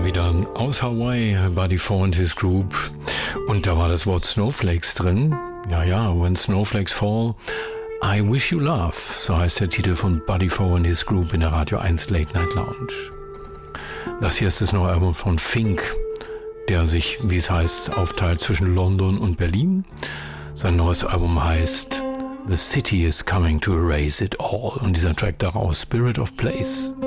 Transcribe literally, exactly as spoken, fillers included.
war wieder aus Hawaii, Buddy Four and his Group. Und da war das Wort Snowflakes drin. Ja, ja, When Snowflakes Fall, I Wish You Love. So heißt der Titel von Buddy Four and his Group in der Radio eins Late Night Lounge. Das hier ist das neue Album von Fink, der sich, wie es heißt, aufteilt zwischen London und Berlin. Sein neues Album heißt The City is Coming to Erase It All. Und dieser Track daraus, Spirit of Place.